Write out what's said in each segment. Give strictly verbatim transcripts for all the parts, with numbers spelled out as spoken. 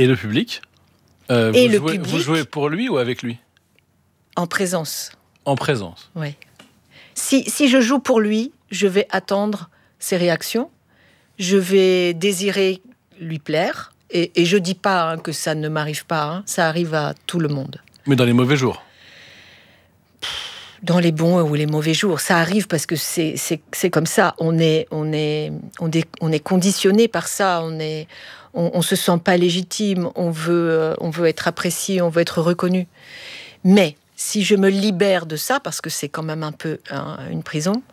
Et le public euh, Et vous, le jouez, public, vous jouez pour lui ou avec lui ? En présence. En présence. Oui. Si, si je joue pour lui, je vais attendre ses réactions, je vais désirer lui plaire, et, et je dis pas hein, que ça ne m'arrive pas, hein, ça arrive à tout le monde. Mais dans les mauvais jours ? Dans les bons ou les mauvais jours, ça arrive parce que c'est, c'est, c'est comme ça. On est, on est, on est, on est conditionné par ça. On est, on, on se sent pas légitime. On veut, on veut être apprécié, on veut être reconnu. Mais si je me libère de ça, parce que c'est quand même un peu un, une prison,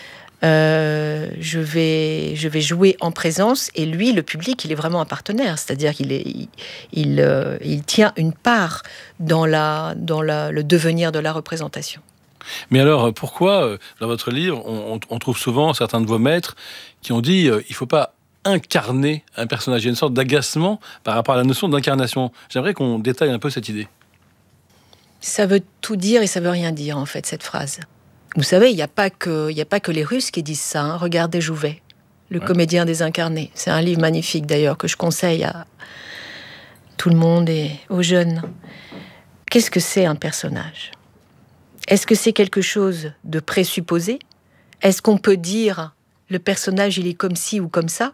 euh, je vais, je vais jouer en présence. Et lui, le public, il est vraiment un partenaire. C'est-à-dire qu'il est, il, il, euh, il tient une part dans la, dans la, le devenir de la représentation. Mais alors, pourquoi, dans votre livre, on, on trouve souvent certains de vos maîtres qui ont dit euh, il ne faut pas incarner un personnage. Il y a une sorte d'agacement par rapport à la notion d'incarnation. J'aimerais qu'on détaille un peu cette idée. Ça veut tout dire et ça veut rien dire, en fait, cette phrase. Vous savez, il n'y a pas que, il n'y a pas que les Russes qui disent ça. Hein. Regardez Jouvet, le ouais. comédien désincarné. C'est un livre magnifique, d'ailleurs, que je conseille à tout le monde et aux jeunes. Qu'est-ce que c'est un personnage ? Est-ce que c'est quelque chose de présupposé ? Est-ce qu'on peut dire le personnage il est comme ci ou comme ça ?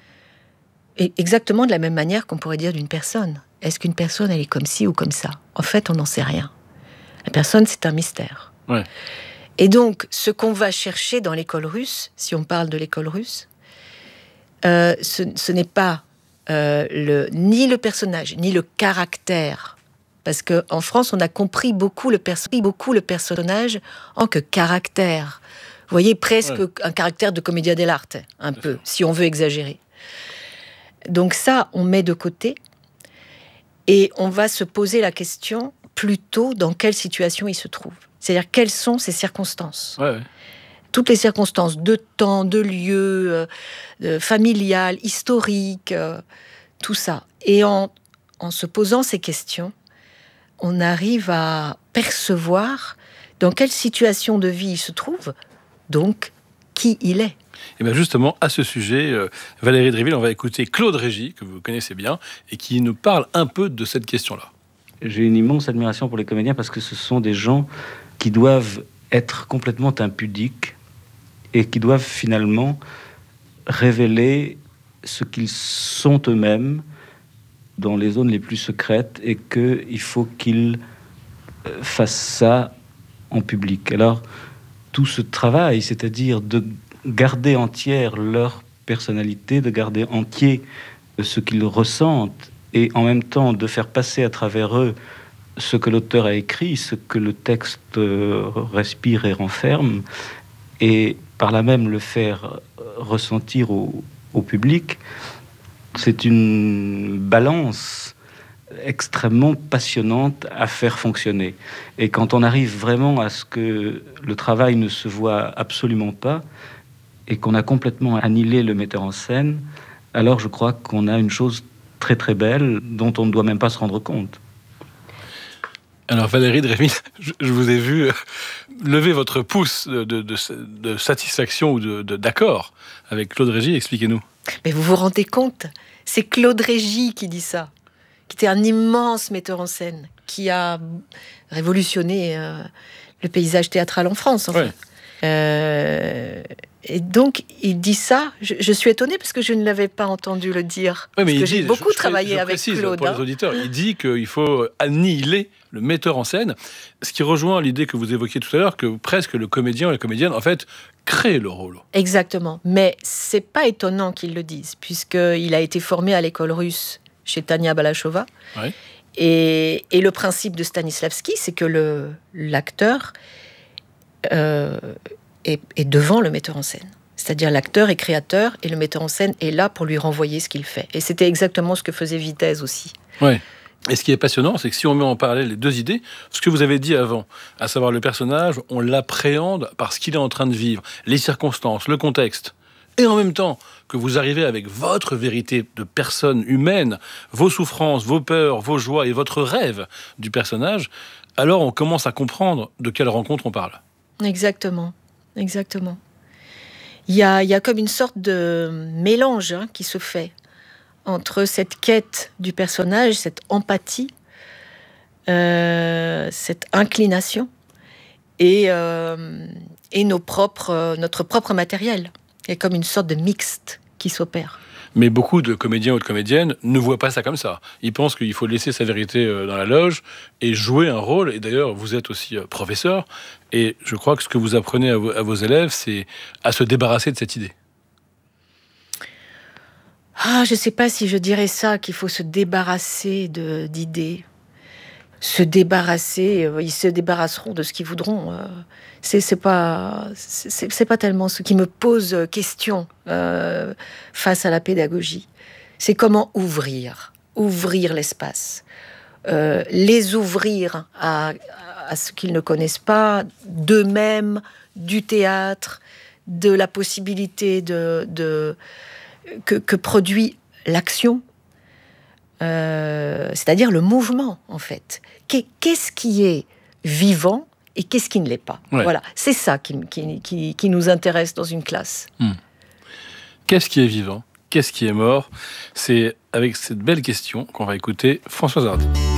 Et exactement de la même manière qu'on pourrait dire d'une personne. Est-ce qu'une personne elle est comme ci ou comme ça ? En fait, on n'en sait rien. La personne, c'est un mystère. Ouais. Et donc, ce qu'on va chercher dans l'école russe, si on parle de l'école russe, euh, ce, ce n'est pas euh, le, ni le personnage, ni le caractère. Parce qu'en France, on a compris beaucoup le, perso- beaucoup le personnage en que caractère. Vous voyez, presque ouais. un caractère de commedia dell'arte, un peu, si on veut exagérer. Donc ça, on met de côté. Et on va se poser la question, plutôt, dans quelle situation il se trouve. C'est-à-dire, quelles sont ces circonstances ? Ouais, ouais. Toutes les circonstances de temps, de lieu, euh, euh, familiales, historiques, euh, tout ça. Et en, en se posant ces questions, on arrive à percevoir dans quelle situation de vie il se trouve, donc qui il est. Et bien justement, à ce sujet, euh, Valérie Dréville, on va écouter Claude Régis, que vous connaissez bien, et qui nous parle un peu de cette question-là. J'ai une immense admiration pour les comédiens parce que ce sont des gens qui doivent être complètement impudiques et qui doivent finalement révéler ce qu'ils sont eux-mêmes dans les zones les plus secrètes et qu'il faut qu'ils fassent ça en public. Alors, tout ce travail, c'est-à-dire de garder entière leur personnalité, de garder entier ce qu'ils ressentent et en même temps de faire passer à travers eux ce que l'auteur a écrit, ce que le texte respire et renferme, et par là même le faire ressentir au, au public, c'est une balance extrêmement passionnante à faire fonctionner. Et quand on arrive vraiment à ce que le travail ne se voit absolument pas et qu'on a complètement annihilé le metteur en scène, alors je crois qu'on a une chose très très belle dont on ne doit même pas se rendre compte. Alors Valérie Dréville, je, je vous ai vu lever votre pouce de, de, de, de satisfaction ou de, de, d'accord avec Claude Régis. Expliquez-nous. Mais vous vous rendez compte ? C'est Claude Régis qui dit ça, qui était un immense metteur en scène, qui a révolutionné euh, le paysage théâtral en France. Enfin. Ouais. Euh, et donc, il dit ça. Je, je suis étonnée parce que je ne l'avais pas entendu le dire. Ouais, mais parce que dit, j'ai beaucoup je, travaillé je, je avec précise Claude. Pour hein. les auditeurs, il dit qu'il faut annihiler le metteur en scène, ce qui rejoint l'idée que vous évoquiez tout à l'heure, que presque le comédien ou la comédienne, en fait, crée le rôle. Exactement. Mais c'est pas étonnant qu'il le dise, puisqu'il a été formé à l'école russe chez Tania Balachova. Ouais. Et, et le principe de Stanislavski, c'est que le, l'acteur euh, est, est devant le metteur en scène. C'est-à-dire l'acteur est créateur et le metteur en scène est là pour lui renvoyer ce qu'il fait. Et c'était exactement ce que faisait Vitesse aussi. Ouais. Et ce qui est passionnant, c'est que si on met en parallèle les deux idées, ce que vous avez dit avant, à savoir le personnage, on l'appréhende par ce qu'il est en train de vivre, les circonstances, le contexte. Et en même temps que vous arrivez avec votre vérité de personne humaine, vos souffrances, vos peurs, vos joies et votre rêve du personnage, alors on commence à comprendre de quelle rencontre on parle. Exactement, exactement. Il y a, il y a comme une sorte de mélange hein, qui se fait entre cette quête du personnage, cette empathie, euh, cette inclination et, euh, et nos propres, notre propre matériel. Il y a comme une sorte de mixte qui s'opère. Mais beaucoup de comédiens ou de comédiennes ne voient pas ça comme ça. Ils pensent qu'il faut laisser sa vérité dans la loge et jouer un rôle. Et d'ailleurs, vous êtes aussi professeur. Et je crois que ce que vous apprenez à vos, à vos élèves, c'est à se débarrasser de cette idée. Ah, je ne sais pas si je dirais ça, qu'il faut se débarrasser de, d'idées. Se débarrasser, euh, ils se débarrasseront de ce qu'ils voudront. Euh, c'est, c'est pas, c'est, c'est pas tellement ce qui me pose question euh, face à la pédagogie. C'est comment ouvrir, ouvrir l'espace, euh, les ouvrir à, à ce qu'ils ne connaissent pas, d'eux-mêmes, du théâtre, de la possibilité de, de que, que produit l'action. Euh, c'est-à-dire le mouvement, en fait. Qu'est-ce qui est vivant et qu'est-ce qui ne l'est pas? Ouais. Voilà, c'est ça qui, qui, qui, qui nous intéresse dans une classe. Hum. Qu'est-ce qui est vivant? Qu'est-ce qui est mort? C'est avec cette belle question qu'on va écouter Françoise Hardy.